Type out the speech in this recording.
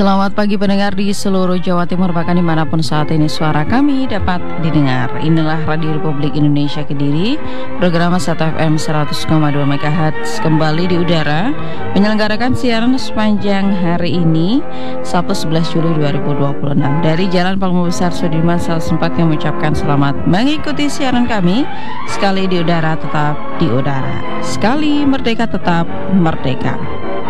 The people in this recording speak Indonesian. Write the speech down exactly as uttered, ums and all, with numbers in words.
Selamat pagi pendengar di seluruh Jawa Timur, bahkan dimanapun saat ini suara kami dapat didengar. Inilah Radio Republik Indonesia Kediri, program satu F M seratus koma dua MHz kembali di udara, menyelenggarakan siaran sepanjang hari ini Sabtu sebelas Juli dua ribu dua puluh enam dari Jalan Panggung Besar Sudirman Salsempat yang mengucapkan selamat mengikuti siaran kami. Sekali di udara tetap di udara, sekali merdeka tetap merdeka.